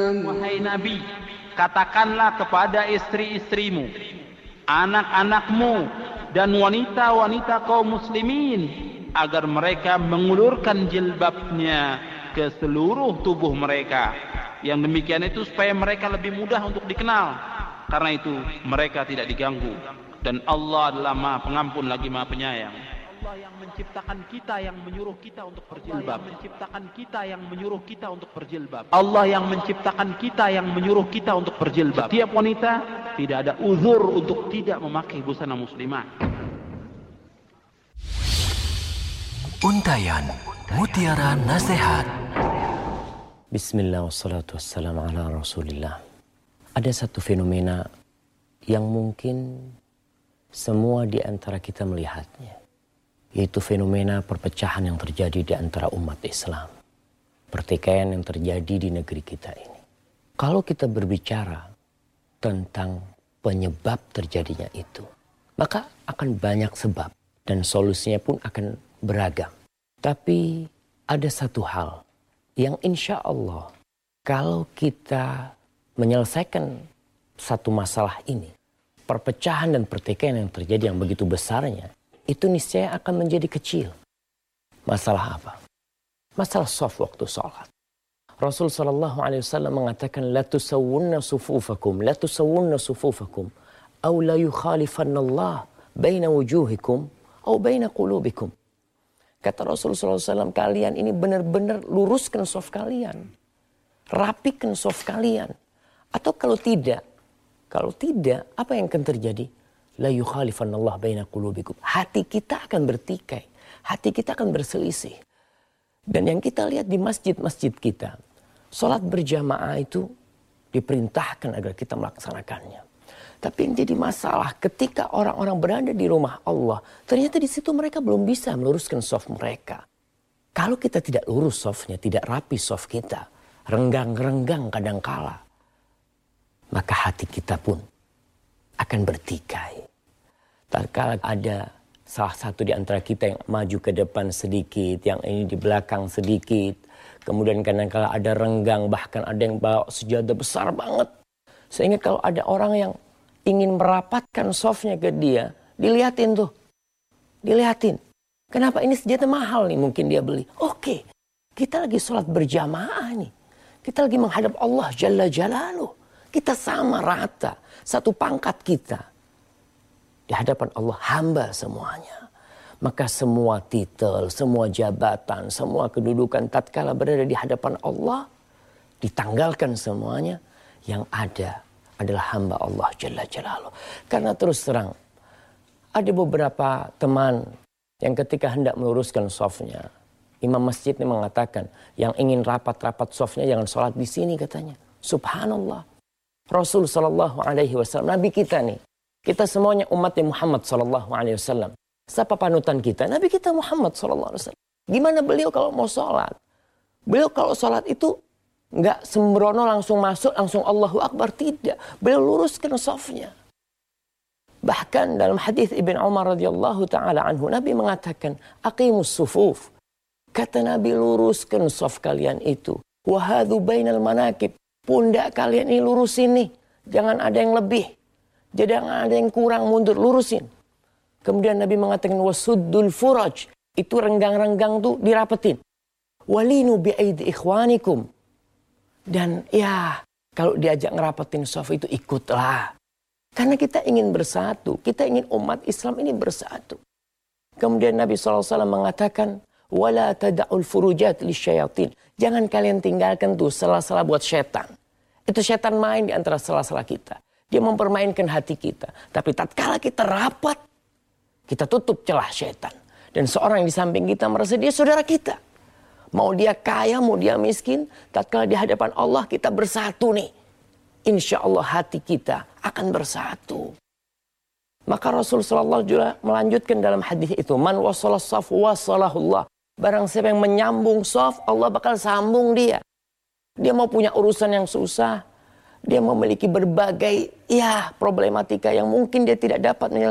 Wahai Nabi, katakanlah kepada istri-istrimu, anak-anakmu, dan wanita-wanita kaum muslimin agar mereka mengulurkan jilbabnya ke seluruh tubuh mereka. Yang demikian itu supaya mereka lebih mudah untuk dikenal. Karena itu mereka tidak diganggu. Dan Allah adalah Maha Pengampun lagi Maha Penyayang. Allah yang menciptakan kita, yang menyuruh kita untuk berjilbab. Menciptakan kita, yang menyuruh kita untuk berjilbab. Allah yang menciptakan kita, yang menyuruh kita untuk berjilbab. Setiap wanita tidak ada uzur untuk tidak memakai busana muslimah. Untayan Mutiara Nasihat. Bismillah wassalatu wassalamu ala rasulillah. Ada satu fenomena yang mungkin semua di antara kita melihatnya, yaitu fenomena perpecahan yang terjadi di antara umat Islam. Pertikaian yang terjadi di negeri kita ini. Kalau kita berbicara tentang penyebab terjadinya itu, maka akan banyak sebab dan solusinya pun akan beragam. Tapi ada satu hal yang insya Allah kalau kita menyelesaikan satu masalah ini, perpecahan dan pertikaian yang terjadi yang begitu besarnya, itu niscaya akan menjadi kecil. Masalah apa? Masalah shaf waktu sholat. Rasul sallallahu alaihi wasallam mengatakan, la tusawwunna sufufakum, la tusawwunna sufufakum, aw la yukhalifanna Allah baina wujuhikum aw baina qulubikum. Kata Rasul sallallahu alaihi wasallam, kalian ini benar-benar luruskan shaf kalian, rapikan shaf kalian. Atau kalau tidak, apa yang akan terjadi? La yukhalifanallah baina qulubikum. Hati kita akan bertikai, hati kita akan berselisih. Dan yang kita lihat di masjid-masjid kita, sholat berjamaah itu diperintahkan agar kita melaksanakannya. Tapi yang jadi masalah ketika orang-orang berada di rumah Allah, ternyata di situ mereka belum bisa meluruskan shaf mereka. Kalau kita tidak lurus shafnya, tidak rapi shaf kita, renggang-renggang kadangkala, maka hati kita pun akan bertikai. Tatkala ada salah satu di antara kita yang maju ke depan sedikit, yang ini di belakang sedikit, kemudian kadangkala ada renggang, bahkan ada yang bawa sejadah besar banget. Sehingga kalau ada orang yang ingin merapatkan shafnya ke dia, dilihatin tuh. Dilihatin. Kenapa ini sejadah mahal nih mungkin dia beli. Oke, kita lagi sholat berjamaah nih. Kita lagi menghadap Allah Jalla Jalaluh. Kita sama rata, satu pangkat kita. Di hadapan Allah hamba semuanya. Maka semua titel, semua jabatan, semua kedudukan tatkala berada di hadapan Allah, ditanggalkan semuanya. Yang ada adalah hamba Allah Jalla Jalaluh. Karena terus terang, ada beberapa teman yang ketika hendak meluruskan shafnya, imam masjid ini mengatakan, yang ingin rapat-rapat shafnya jangan sholat di sini katanya. Subhanallah. Rasul sallallahu alaihi wasallam, Nabi kita nih. Kita semuanya umatnya Muhammad sallallahu alaihi wasallam. Siapa panutan kita? Nabi kita Muhammad sallallahu alaihi wasallam. Gimana beliau kalau mau sholat? Beliau kalau sholat itu nggak sembrono langsung masuk, langsung Allahu Akbar. Tidak. Beliau luruskan shafnya. Bahkan dalam hadis Ibn Umar radhiyallahu ta'ala anhu, Nabi mengatakan, aqimus sufuf. Kata Nabi, luruskan shaf kalian itu. Wahadhu bainal manakib. Pundak kalian ini lurusin nih. Jangan ada yang lebih. Jangan ada yang kurang, mundur. Lurusin. Kemudian Nabi mengatakan, wasuddul furaj. Itu renggang-renggang tuh dirapetin. Walinu bi'aidi ikhwanikum. Dan ya, kalau diajak ngerapetin shaf itu ikutlah. Karena kita ingin bersatu. Kita ingin umat Islam ini bersatu. Kemudian Nabi SAW mengatakan, wala tada'ul furujat lisyayatin. Jangan kalian tinggalkan tuh sela-sela buat setan. Itu setan main di antara sela-sela kita. Dia mempermainkan hati kita. Tapi tatkala kita rapat, kita tutup celah setan. Dan seorang yang di samping kita merasa dia saudara kita. Mau dia kaya, mau dia miskin, tatkala di hadapan Allah kita bersatu nih. Insya Allah hati kita akan bersatu. Maka Rasul sallallahu juga melanjutkan dalam hadis itu, man wasalas shaf wasalahullah. Barang siapa yang menyambung shaf, Allah bakal sambung dia. Dia mau punya urusan yang susah, dia memiliki berbagai problematika yang mungkin dia tidak dapat menyelesaikan.